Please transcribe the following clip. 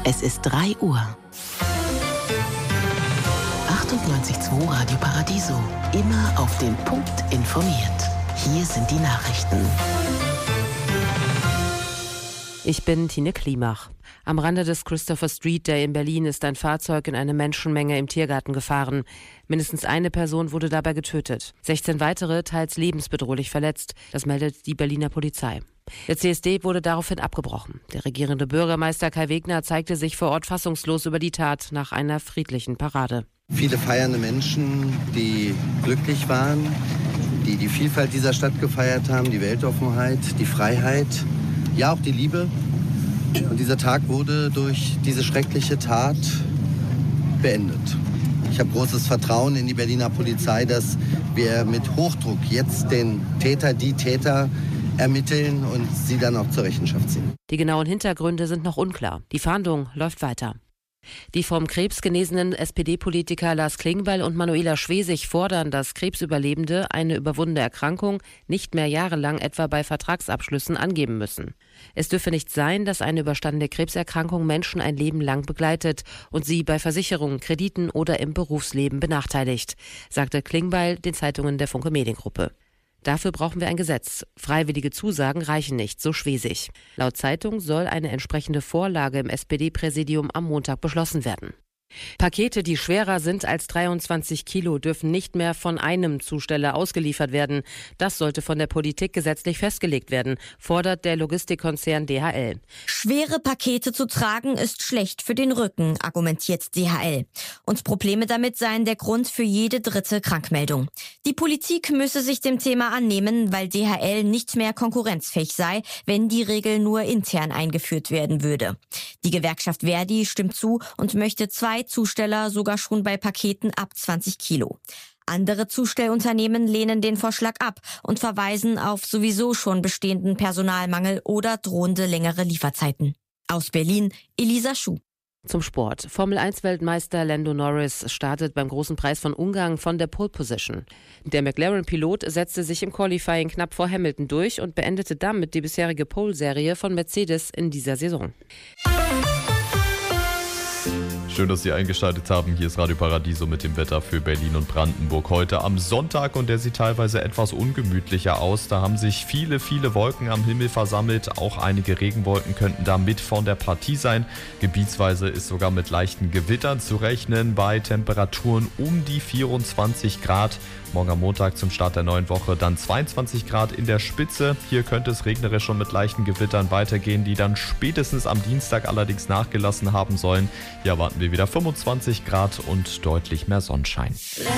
Es ist 3 Uhr. 98.2 Radio Paradiso. Immer auf den Punkt informiert. Hier sind die Nachrichten. Ich bin Tine Klimach. Am Rande des Christopher Street Day in Berlin ist ein Fahrzeug in eine Menschenmenge im Tiergarten gefahren. Mindestens eine Person wurde dabei getötet. 16 weitere teils lebensbedrohlich verletzt. Das meldet die Berliner Polizei. Der CSD wurde daraufhin abgebrochen. Der regierende Bürgermeister Kai Wegner zeigte sich vor Ort fassungslos über die Tat nach einer friedlichen Parade. Viele feiernde Menschen, die glücklich waren, die die Vielfalt dieser Stadt gefeiert haben, die Weltoffenheit, die Freiheit, ja auch die Liebe. Und dieser Tag wurde durch diese schreckliche Tat beendet. Ich habe großes Vertrauen in die Berliner Polizei, dass wir mit Hochdruck jetzt den Täter, die Täter ermitteln und sie dann auch zur Rechenschaft ziehen. Die genauen Hintergründe sind noch unklar. Die Fahndung läuft weiter. Die vom Krebs genesenen SPD-Politiker Lars Klingbeil und Manuela Schwesig fordern, dass Krebsüberlebende eine überwundene Erkrankung nicht mehr jahrelang etwa bei Vertragsabschlüssen angeben müssen. Es dürfe nicht sein, dass eine überstandene Krebserkrankung Menschen ein Leben lang begleitet und sie bei Versicherungen, Krediten oder im Berufsleben benachteiligt, sagte Klingbeil den Zeitungen der Funke Mediengruppe. Dafür brauchen wir ein Gesetz. Freiwillige Zusagen reichen nicht, so Schwesig. Laut Zeitung soll eine entsprechende Vorlage im SPD-Präsidium am Montag beschlossen werden. Pakete, die schwerer sind als 23 Kilo, dürfen nicht mehr von einem Zusteller ausgeliefert werden. Das sollte von der Politik gesetzlich festgelegt werden, fordert der Logistikkonzern DHL. Schwere Pakete zu tragen ist schlecht für den Rücken, argumentiert DHL. Und Probleme damit seien der Grund für jede dritte Krankmeldung. Die Politik müsse sich dem Thema annehmen, weil DHL nicht mehr konkurrenzfähig sei, wenn die Regel nur intern eingeführt werden würde. Die Gewerkschaft Verdi stimmt zu und möchte 2 Zusteller sogar schon bei Paketen ab 20 Kilo. Andere Zustellunternehmen lehnen den Vorschlag ab und verweisen auf sowieso schon bestehenden Personalmangel oder drohende längere Lieferzeiten. Aus Berlin, Elisa Schuh. Zum Sport. Formel-1-Weltmeister Lando Norris startet beim Großen Preis von Ungarn von der Pole Position. Der McLaren-Pilot setzte sich im Qualifying knapp vor Hamilton durch und beendete damit die bisherige Pole-Serie von Mercedes in dieser Saison. Schön, dass Sie eingeschaltet haben. Hier ist Radio Paradiso mit dem Wetter für Berlin und Brandenburg. Heute am Sonntag und der sieht teilweise etwas ungemütlicher aus. Da haben sich viele Wolken am Himmel versammelt. Auch einige Regenwolken könnten da mit von der Partie sein. Gebietsweise ist sogar mit leichten Gewittern zu rechnen bei Temperaturen um die 24 Grad. Morgen am Montag zum Start der neuen Woche dann 22 Grad in der Spitze. Hier könnte es regnerisch schon mit leichten Gewittern weitergehen, die dann spätestens am Dienstag allerdings nachgelassen haben sollen. Hier erwarten wir wieder 25 Grad und deutlich mehr Sonnenschein.